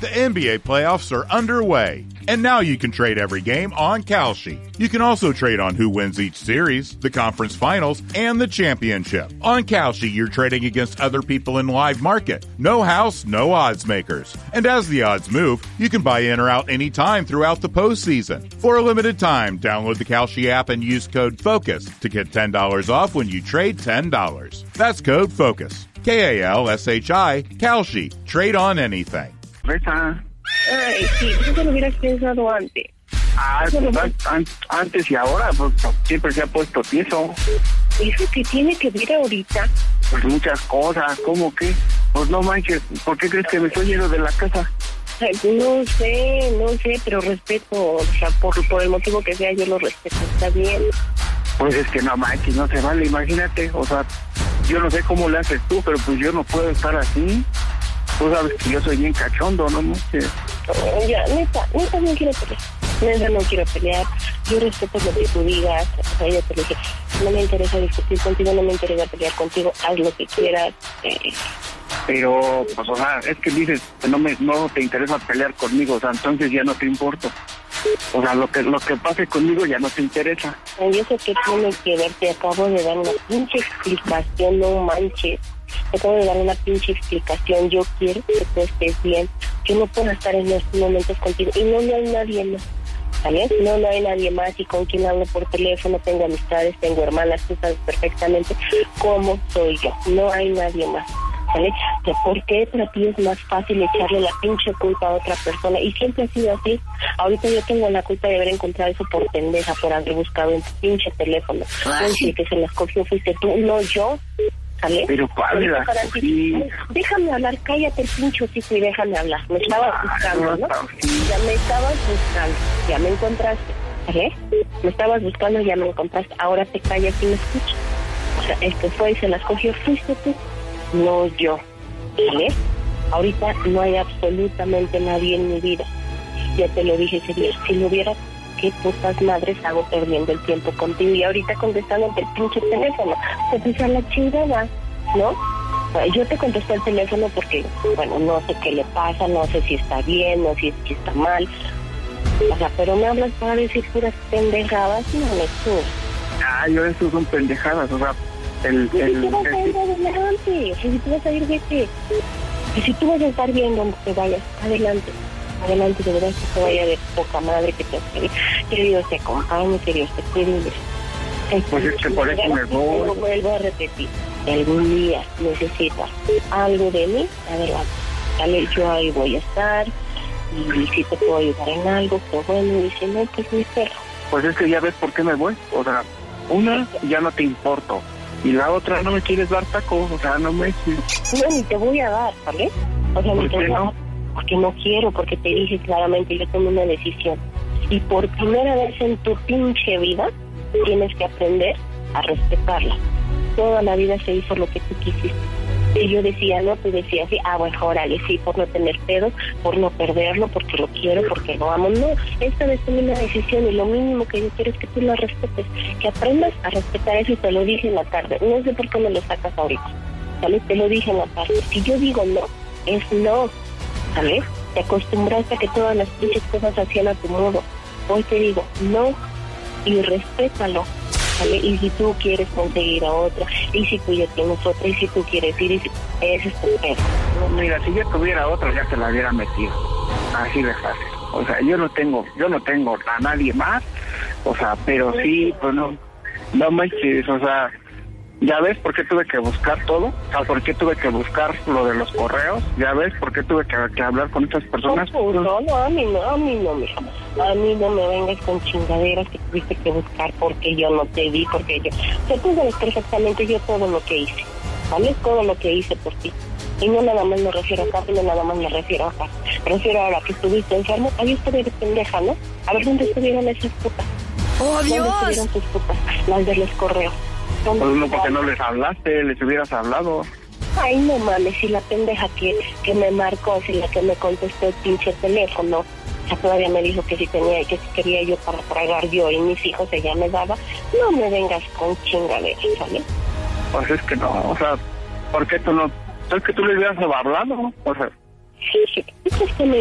The NBA playoffs are underway, and now you can trade every game on Kalshi. You can also trade on who wins each series, the conference finals, and the championship. On Kalshi, you're trading against other people in live market. No house, no odds makers. And as the odds move, you can buy in or out anytime throughout the postseason. For a limited time, download the Kalshi app and use code FOCUS to get $10 off when you trade $10. That's code FOCUS. Kalshi, Kalshi. Trade on anything. Ay, sí, eso lo hubieras pensado antes. Antes y ahora, pues siempre se ha puesto tieso. ¿Eso qué tiene que ver ahorita? Pues muchas cosas, ¿cómo que? Pues no manches, ¿por qué crees que me estoy yendo de la casa? Ay, no sé, pero respeto, o sea, por el motivo que sea, yo lo respeto, está bien. Pues es que no manches, no se vale, imagínate, o sea, yo no sé cómo le haces tú, pero pues yo no puedo estar así. Tú sabes que yo soy bien cachondo, ¿no? Ya, neta, no quiero pelear. Neta, no quiero pelear. Yo respeto lo que tú digas. O sea, ya te dije, no me interesa discutir contigo, no me interesa pelear contigo. Haz lo que quieras. Pero, pues, o sea, es que dices que no te interesa pelear conmigo, o sea, entonces ya no te importo. O sea, lo que pase conmigo ya no te interesa. Yo sé que tienes que ver, te acabo de dar una pinche explicación, no manches. Te acabo de dar una pinche explicación. Yo quiero que tú estés bien. Yo no puedo estar en estos momentos contigo. Y no hay nadie más, ¿sabes? No hay nadie más. Y con quien hablo por teléfono, tengo amistades, tengo hermanas. Tú sabes perfectamente cómo soy yo. No hay nadie más, ¿sabes? ¿Por qué para ti es más fácil echarle la pinche culpa a otra persona? Y siempre ha sido así. Ahorita yo tengo la culpa de haber encontrado eso por pendeja, por haber buscado en tu pinche teléfono. Oye, que se las cogió fuiste tú, no yo. ¿Sale? Pero Pablo, sí. Déjame hablar, cállate el pinche hocico y déjame hablar. Me estabas buscando, ¿no? Ya me estabas buscando, ya me encontraste, ¿sale? Me estabas buscando, ya me encontraste, ahora te callas y me escuchas. O sea, el que fue y se las cogió fuiste tú, no yo, ¿sale? Ahorita no hay absolutamente nadie en mi vida. Ya te lo dije ese día, si lo hubiera, qué putas madres hago perdiendo el tiempo contigo y ahorita contestándote el pinche teléfono, pues a la chingada, ¿no? Yo te contesté el teléfono porque, bueno, no sé qué le pasa, no sé si está bien, no sé si está mal, o sea, pero me hablas para decir puras pendejadas, no me tú. Eso son pendejadas, o sea, si tú vas a ir adelante, si tú vas a ir, vete, y si tú vas a estar bien donde te vayas, adelante, de verdad, que te vaya de poca madre, que Dios te acompañe, que Dios te cuide. Pues es que por eso me voy. Vuelvo a repetir, si algún día necesitas algo de mí, adelante, dale, yo ahí voy a estar, y si te puedo ayudar en algo, pues bueno, y si no, pues mi perro. Pues es que ya ves por qué me voy, o sea, una, ya no te importo, y la otra, no me quieres dar taco, o sea, no me... No, ni te voy a dar, ¿vale? O sea, ni te voy a dar. Porque no quiero, porque te dije claramente, yo tomé una decisión. Y por primera vez en tu pinche vida, tienes que aprender a respetarla. Toda la vida se hizo lo que tú quisiste. Y yo decía, no, tú decías, sí, bueno, órale, sí, por no tener pedos, por no perderlo, porque lo quiero, porque lo amo. No, esta vez tomé una decisión y lo mínimo que yo quiero es que tú la respetes, que aprendas a respetar eso y te lo dije en la tarde. No sé por qué me lo sacas ahorita, ¿vale? Te lo dije en la tarde. Si yo digo no, es no. ¿Sabes? Te acostumbraste a que todas las pinches cosas hacían a tu modo. Hoy te digo, no, y respétalo, ¿vale? Y si tú quieres conseguir a otra, y si tú ya tienes otra, y si tú quieres ir, ese es tu pedo. No, mira, si yo tuviera otra, ya te la hubiera metido. Así de fácil. O sea, yo no tengo a nadie más, o sea, pero sí, pues no manches, o sea, ¿ya ves por qué tuve que buscar todo? O sea, ¿por qué tuve que buscar lo de los correos? ¿Ya ves por qué tuve que hablar con estas personas? No, a mí no, mija. A mí no me vengas con chingaderas que tuviste que buscar porque yo no te vi, porque yo... O sea, tú sabes perfectamente yo todo lo que hice, ¿vale? Todo lo que hice por ti. Y no nada más me refiero acá, no nada más me refiero acá. Me refiero ahora que estuviste enfermo, ahí estuve de pendeja, ¿no? A ver, ¿dónde estuvieron esas putas? ¡Oh, Dios! ¿Dónde estuvieron tus putas? Las de los correos. Pues no, porque no les hablaste, les hubieras hablado. Ay, no mames, si la pendeja que me marcó, si la que me contestó el pinche teléfono, o sea, todavía me dijo que si tenía, que si quería yo para tragar yo y mis hijos, ella me daba, no me vengas con chingaderas, ¿vale? Pues es que no, o sea, ¿por qué tú no? Es que tú le hubieras hablado, o sea. Sí, es que me